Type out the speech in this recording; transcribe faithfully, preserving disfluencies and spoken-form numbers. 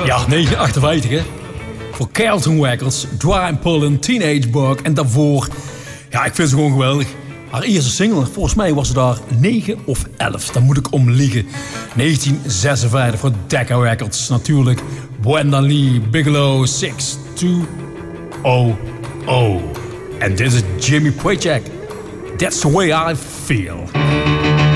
Ja, negentien achtenvijftig hè. Voor Carlton Records, Dry Pullin, Teenage Bug. En daarvoor, ja, ik vind ze gewoon geweldig. Haar eerste single, volgens mij was ze daar negen of elf. Daar moet ik om liegen. negentien zesenvijftig voor Decca Records. Natuurlijk Brenda Lee Bigelow zes twee nul nul. En dit is Jimmy Paycheck. That's the way I feel.